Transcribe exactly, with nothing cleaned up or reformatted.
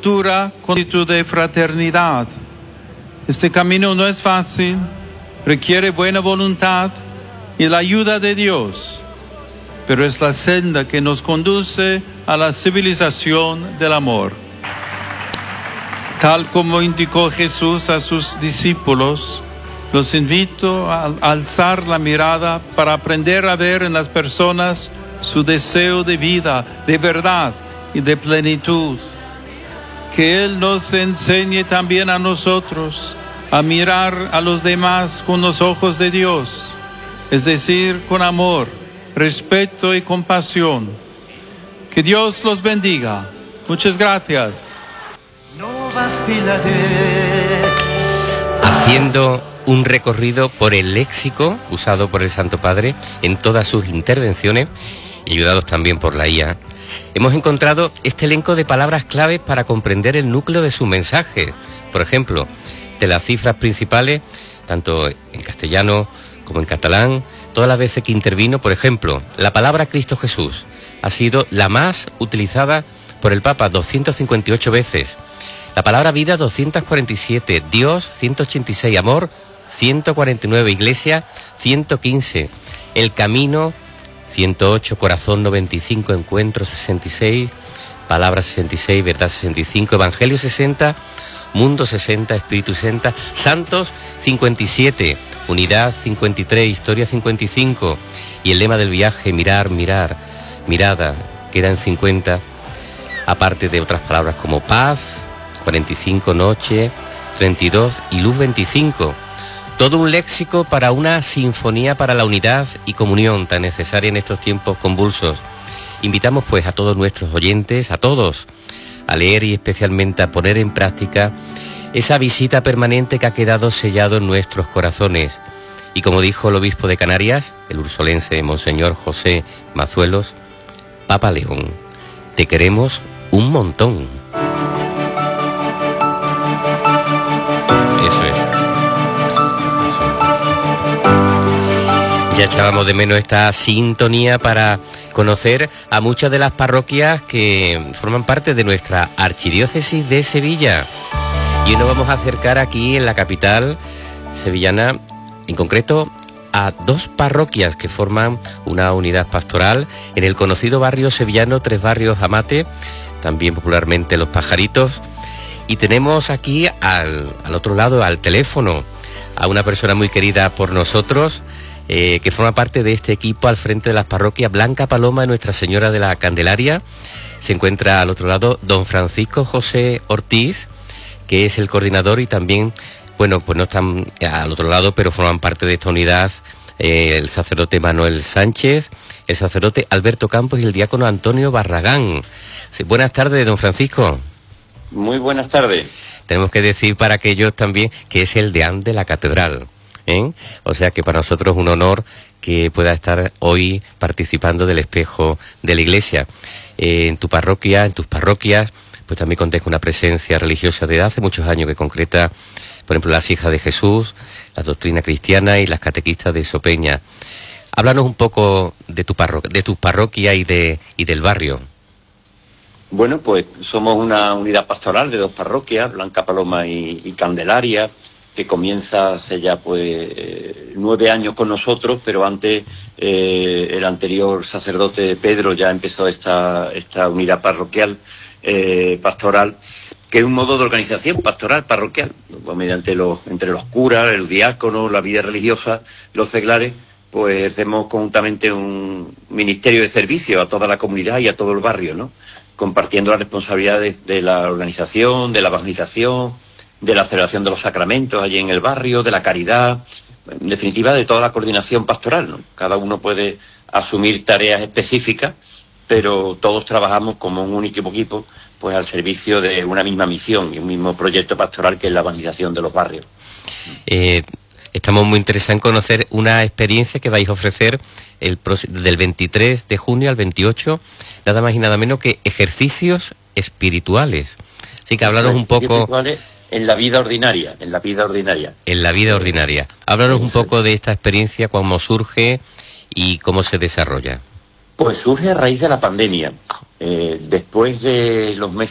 cultura con espíritu de fraternidad. Este camino no es fácil, requiere buena voluntad y la ayuda de Dios, pero es la senda que nos conduce a la civilización del amor. Tal como indicó Jesús a sus discípulos, los invito a alzar la mirada para aprender a ver en las personas su deseo de vida, de verdad y de plenitud. Que Él nos enseñe también a nosotros a mirar a los demás con los ojos de Dios, es decir, con amor, respeto y compasión. Que Dios los bendiga. Muchas gracias. No vacilaré. Haciendo un recorrido por el léxico usado por el Santo Padre en todas sus intervenciones y ayudados también por la I A, hemos encontrado este elenco de palabras claves para comprender el núcleo de su mensaje. Por ejemplo, de las cifras principales, tanto en castellano como en catalán, todas las veces que intervino, por ejemplo, la palabra Cristo Jesús ha sido la más utilizada por el Papa, doscientas cincuenta y ocho veces. La palabra vida, doscientas cuarenta y siete. Dios, ciento ochenta y seis. Amor, ciento cuarenta y nueve. Iglesia, ciento quince. El camino, ciento ocho. Corazón, noventa y cinco. Encuentro, sesenta y seis. Palabra, sesenta y seis. Verdad, sesenta y cinco. Evangelio, sesenta. Mundo, sesenta. Espíritu, sesenta. Santos, cincuenta y siete. Unidad, cincuenta y tres. Historia, cincuenta y cinco. Y el lema del viaje, mirar, mirar. Mirada, quedan cincuenta. Aparte de otras palabras como paz, cuarenta y cinco, noche, treinta y dos y luz, veinticinco. Todo un léxico para una sinfonía para la unidad y comunión tan necesaria en estos tiempos convulsos. Invitamos pues a todos nuestros oyentes, a todos, a leer y especialmente a poner en práctica esa visita permanente que ha quedado sellado en nuestros corazones. Y como dijo el obispo de Canarias, el ursolense Monseñor José Mazuelos, Papa León, te queremos un montón. Eso es. Eso. Ya echábamos de menos esta sintonía para conocer a muchas de las parroquias que forman parte de nuestra archidiócesis de Sevilla. Y hoy nos vamos a acercar aquí en la capital sevillana, en concreto a dos parroquias que forman una unidad pastoral en el conocido barrio sevillano Tres Barrios Amate, también popularmente Los Pajaritos. Y tenemos aquí al, al otro lado, al teléfono, a una persona muy querida por nosotros, eh, que forma parte de este equipo al frente de las parroquias Blanca Paloma y Nuestra Señora de la Candelaria. Se encuentra al otro lado don Francisco José Ortiz, que es el coordinador, y también, bueno, pues no están al otro lado, pero forman parte de esta unidad eh, el sacerdote Manuel Sánchez, el sacerdote Alberto Campos y el diácono Antonio Barragán. Sí, buenas tardes, don Francisco. Muy buenas tardes. Tenemos que decir para aquellos también que es el deán de la catedral, ¿eh? O sea que para nosotros es un honor que pueda estar hoy participando del espejo de la iglesia. Eh, en tu parroquia, en tus parroquias, pues también contéis con una presencia religiosa de hace muchos años que concreta, por ejemplo, las hijas de Jesús, la doctrina cristiana y las catequistas de Sopeña. Háblanos un poco de tu parroquia, de tu parroquia y de y del barrio. Bueno, pues somos una unidad pastoral de dos parroquias, Blanca Paloma y, y Candelaria, que comienza hace ya pues eh, nueve años con nosotros, pero antes eh, el anterior sacerdote Pedro ya empezó esta, esta unidad parroquial eh, pastoral, que es un modo de organización pastoral parroquial, pues, mediante los, entre los curas, el diácono, la vida religiosa, los seglares, pues hacemos conjuntamente un ministerio de servicio a toda la comunidad y a todo el barrio, ¿no? Compartiendo las responsabilidades de la organización, de la evangelización, de la celebración de los sacramentos allí en el barrio, de la caridad, en definitiva de toda la coordinación pastoral, ¿no? Cada uno puede asumir tareas específicas, pero todos trabajamos como un único equipo, pues al servicio de una misma misión y un mismo proyecto pastoral que es la evangelización de los barrios. Eh... Estamos muy interesados en conocer una experiencia que vais a ofrecer el del veintitrés de junio al veintiocho, nada más y nada menos que ejercicios espirituales. Así que háblanos un poco... En la vida ordinaria, en la vida ordinaria. En la vida ordinaria. Háblanos un poco de esta experiencia, cómo surge y cómo se desarrolla. Pues surge a raíz de la pandemia. Eh, después de los meses